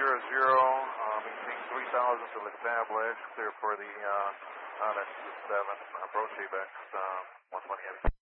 maintain 3,000 to establish, clear for the, that's 7, approach ABEX, 120 heavy.